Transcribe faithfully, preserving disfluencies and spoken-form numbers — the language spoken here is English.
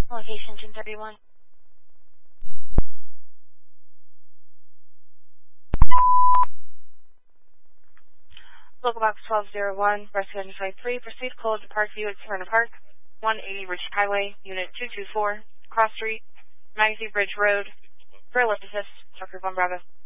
Location ten thirty-one. Local box twelve oh one, rescue engine five three, proceed code to Parkview at Smyrna Park, one eighty Ridge Highway, Unit two two four, Cross Street, Magazine Bridge Road, for ellipsis, Tucker Von Bravo.